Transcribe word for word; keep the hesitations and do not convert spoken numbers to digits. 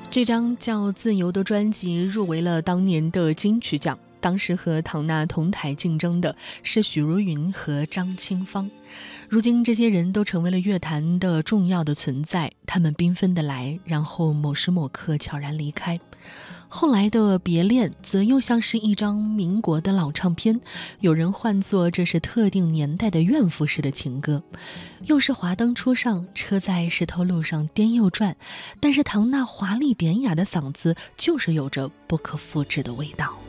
这张叫《自由》的专辑入围了当年的金曲奖，当时和唐娜同台竞争的是许茹芸和张清芳。如今这些人都成为了乐坛的重要的存在，他们缤纷的来，然后某时某刻悄然离开。后来的别恋则又像是一张民国的老唱片，有人唤作这是特定年代的怨妇式的情歌。又是华灯初上，车在石头路上颠又转，但是唐娜华丽典雅的嗓子就是有着不可复制的味道。